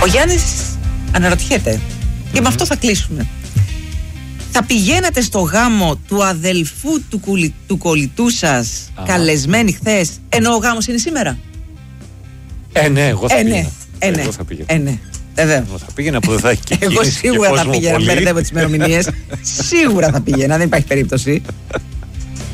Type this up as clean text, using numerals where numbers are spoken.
Ο Γιάννης αναρωτιέται, και με αυτό θα κλείσουμε. Θα πηγαίνατε στο γάμο του αδελφού του κολλητού σας, καλεσμένοι χθες, ενώ ο γάμος είναι σήμερα? Ναι, εγώ θα πήγαινα. Εγώ θα πήγαινα. Ναι, βέβαια. Εγώ θα πήγαινα που δεν θα έχει και εγώ σίγουρα θα πήγαινα, μπερδεύω τις ημερομηνίες. Σίγουρα θα πήγαινα, δεν υπάρχει περίπτωση.